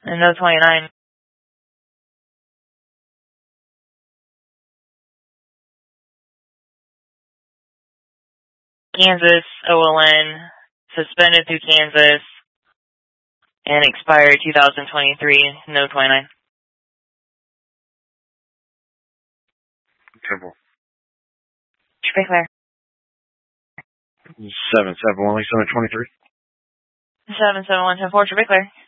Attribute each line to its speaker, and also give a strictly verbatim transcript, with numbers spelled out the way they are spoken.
Speaker 1: And no twenty-nine. Kansas, O L N, suspended through Kansas, and expired two thousand twenty-three, no twenty-nine.
Speaker 2: Temple.
Speaker 1: Traffic clear.
Speaker 2: seven seven one, seven twenty-three.
Speaker 1: seven seven one ten four, traffic clear.